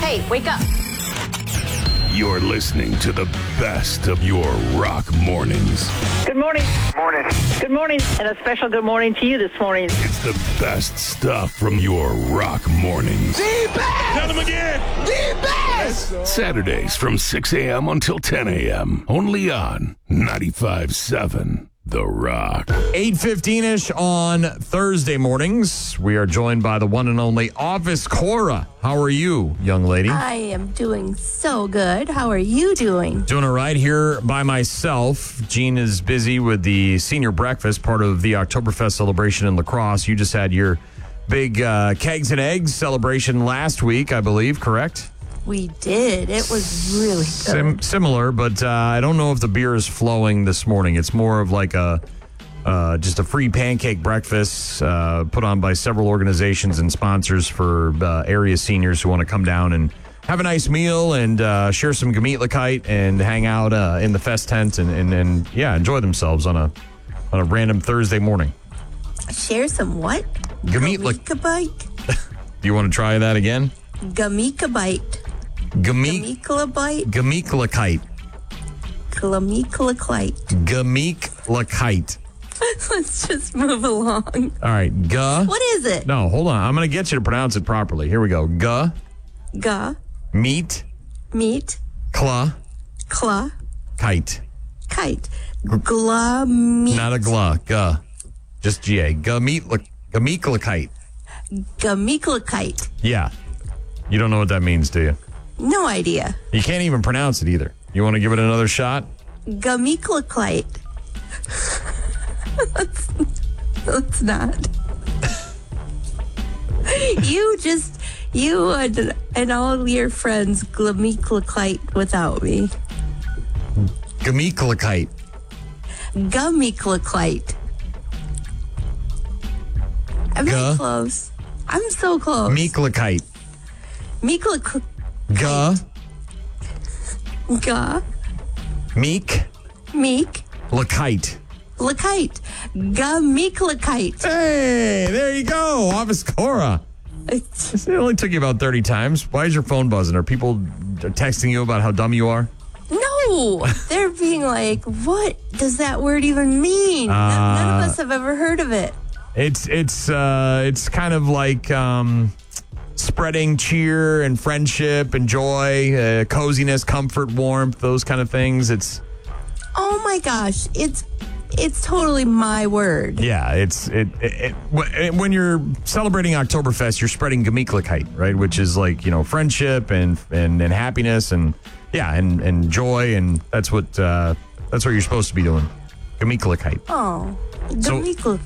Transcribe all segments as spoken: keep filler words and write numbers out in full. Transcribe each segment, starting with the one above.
Hey, wake up. You're listening to the best of your rock mornings. Good morning. Morning. Good morning. And a special good morning to you this morning. It's the best stuff from your rock mornings. The best! Tell them again. The best! Saturdays from six a.m. until ten a.m. Only on ninety-five point seven The Rock. eight fifteen-ish on Thursday mornings. We are joined by the one and only Office Cora. How are you, young lady? I am doing so good. How are you doing? Doing all right here by myself. Jean is busy with the senior breakfast, part of the Oktoberfest celebration in La Crosse. You just had your big uh, kegs and eggs celebration last week, I believe, correct? We did. It was really good. Sim- similar, but uh, I don't know if the beer is flowing this morning. It's more of like a uh, just a free pancake breakfast uh, put on by several organizations and sponsors for uh, area seniors who want to come down and have a nice meal and uh, share some Gemütlichkeit and hang out uh, in the fest tent and, and, and yeah, enjoy themselves on a on a random Thursday morning. Share some what? Gemütlich. Gamika-bite? Do you want to try that again? Gamika-bite. Gemik. Gamika-bite? Gemütlichkeit. Gamika-bite. Gemütlichkeit. Let's just move along. All right, G. What is it? No, hold on. I'm going to get you to pronounce it properly. Here we go. G. Ga. Meat. Meat. Kla. Kla. Kite. Kite. Gla. Meat. Not a gla. G. Just G A. Gemütlichkeit. Gamika-bite. Yeah. You don't know what that means, do you? No idea. You can't even pronounce it either. You want to give it another shot? Gamika-bite. let's, let's not. You just, you and, and all your friends Gamika-bite without me. Gemütlichkeit. Gamika-bite. I'm Ga- not close. I'm so close. Meeklichkeit. Meeklichkeit. G. Ga. Meek. Meek. Lichkeit. Lakite. Gamika-bite. Hey, there you go. Office Cora. It only took you about thirty times. Why is your phone buzzing? Are people texting you about how dumb you are? No, they're being like, what does that word even mean? Uh, none, none of us have ever heard of it. It's it's uh, it's kind of like um, spreading cheer and friendship and joy, uh, coziness, comfort, warmth, those kind of things. It's Oh my gosh, it's it's totally my word. yeah, it's it, it, it when you're celebrating Oktoberfest, you're spreading Gemütlichkeit, right? Which is like, you know, friendship and and, and happiness and yeah, and, and joy, and that's what uh, that's what you're supposed to be doing. Gemütlichkeit. Oh, So- Gamika-bite.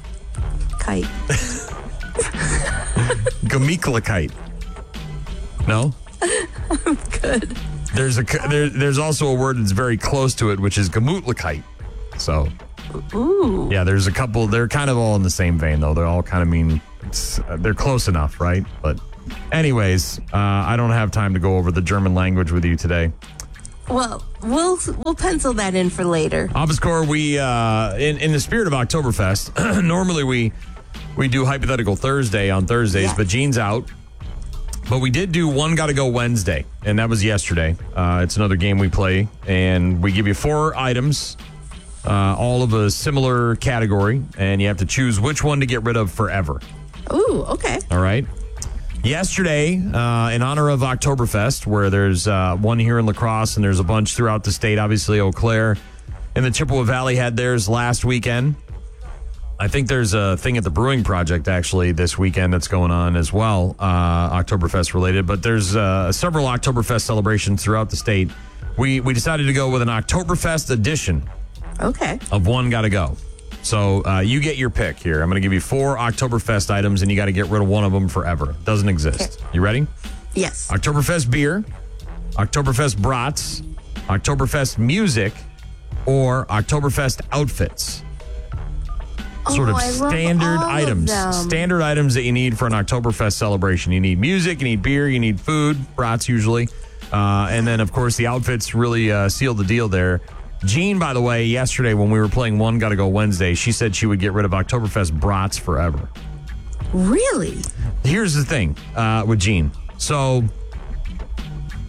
Gemütlichkeit. No? Good. There's a there, there's also a word that's very close to it, which is Gemütlichkeit. So, Ooh. yeah, there's a couple. They're kind of all in the same vein, though. They're all kind of mean. It's, uh, they're close enough, right? But, anyways, uh, I don't have time to go over the German language with you today. Well, we'll we'll pencil that in for later. Office Corps, we uh, in in the spirit of Oktoberfest, normally we we do hypothetical Thursday on Thursdays, Yeah. but Gene's out. But we did do one Gotta Go Wednesday, and that was yesterday. Uh, it's another game we play, and we give you four items, uh, all of a similar category, and you have to choose which one to get rid of forever. Ooh, okay. All right? Yesterday, uh, in honor of Oktoberfest, where there's uh, one here in La Crosse, and there's a bunch throughout the state, obviously Eau Claire and the Chippewa Valley had theirs last weekend. I think there's a thing at the Brewing Project, actually, this weekend that's going on as well, uh, Oktoberfest related. But there's uh, several Oktoberfest celebrations throughout the state. We we decided to go with an Oktoberfest edition Okay. of One Gotta Go. So uh, you get your pick here. I'm going to give you four Oktoberfest items, and you got to get rid of one of them forever. Doesn't exist. You ready? Yes. Oktoberfest beer, Oktoberfest brats, Oktoberfest music, or Oktoberfest outfits. Sort of Oh, I love standard all of items. them. Standard items that you need for an Oktoberfest celebration. You need music, you need beer, you need food, brats usually. Uh, and then, of course, the outfits really uh, seal the deal there. Jean, by the way, yesterday when we were playing One Gotta Go Wednesday, she said she would get rid of Oktoberfest brats forever. Really? Here's the thing uh, with Jean. So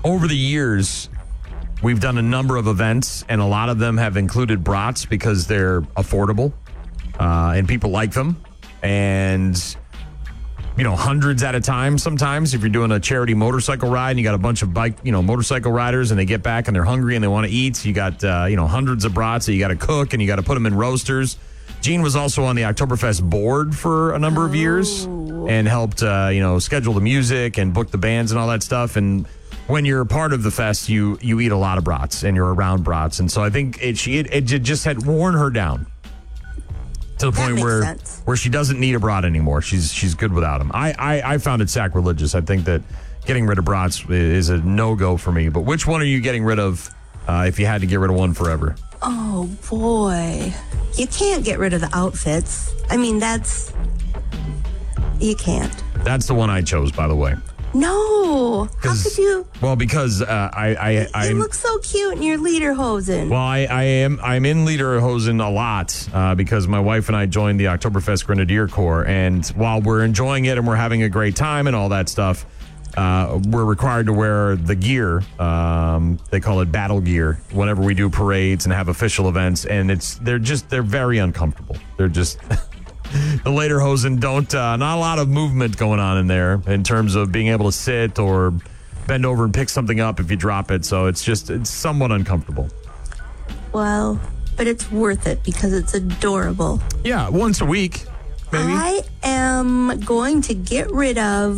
over the years, we've done a number of events, and a lot of them have included brats because they're affordable, uh, and people like them. And, you know, hundreds at a time sometimes. If you're doing a charity motorcycle ride and you got a bunch of bike, you know, motorcycle riders and they get back and they're hungry and they want to eat, so you got, uh, you know, hundreds of brats that you got to cook and you got to put them in roasters. Gene was also on the Oktoberfest board for a number of years and helped, uh, you know, schedule the music and book the bands and all that stuff. And when you're a part of the fest, you you eat a lot of brats and you're around brats. And so I think it, she, it, it just had worn her down to the That point makes where sense. where she doesn't need a brat anymore. She's she's good without them. I, I, I found it sacrilegious. I think that getting rid of brats is a no-go for me. But which one are you getting rid of uh, if you had to get rid of one forever? Oh, boy. You can't get rid of the outfits. I mean, that's... You can't. That's the one I chose, by the way. No. How 'Cause- could you? Well, because uh, I, I, I, You look so cute in your lederhosen. well, I, I am, I'm in Lederhosen a lot uh, because my wife and I joined the Oktoberfest Grenadier Corps, and while we're enjoying it and we're having a great time and all that stuff, uh, we're required to wear the gear. Um, they call it battle gear whenever we do parades and have official events, and it's they're just they're very uncomfortable. They're just. The Lederhosen don't, uh, not a lot of movement going on in there in terms of being able to sit or bend over and pick something up if you drop it. So it's just, it's somewhat uncomfortable. Well, but it's worth it because it's adorable. Yeah, once a week, maybe. I am going to get rid of...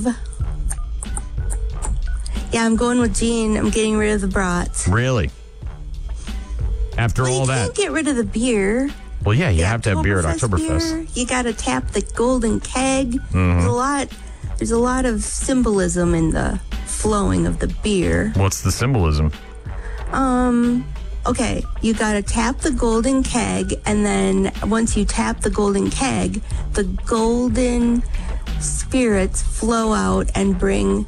Yeah, I'm going with Gene. I'm getting rid of the brats. Really? After Well, all you that? can't get rid of the beer. Well, yeah, you The have to have beer at Oktoberfest. beer, you got to tap the golden keg. Mm-hmm. There's a lot. There's a lot of symbolism in the flowing of the beer. What's the symbolism? Um. Okay, you got to tap the golden keg, and then once you tap the golden keg, the golden spirits flow out and bring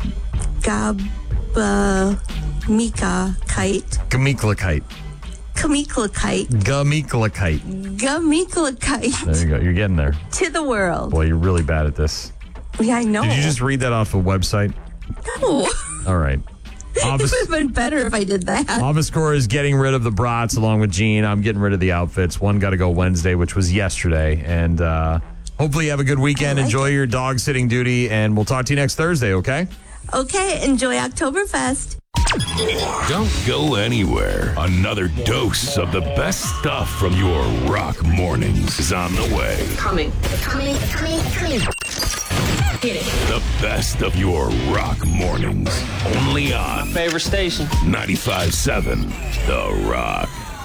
Gabba Mika kite, Gamiklakite. Kamiklakite, Gamiklakite. Gamiklakite There you go. You're getting there. to the world. Boy, you're really bad at this. Yeah, I know. Did you just read that off a website? No. All right. Office, It would have been better if I did that. Office Core is getting rid of the brats along with Gene. I'm getting rid of the outfits. One got to go Wednesday, which was yesterday. And uh, hopefully you have a good weekend. I like Enjoy it. your dog sitting duty. And we'll talk to you next Thursday, okay? Okay, enjoy Oktoberfest. Don't go anywhere. Another dose of the best stuff from your rock mornings is on the way. Coming. Coming. Coming. Coming. Get it. The best of your rock mornings. Only on Favorite station. ninety-five point seven The Rock.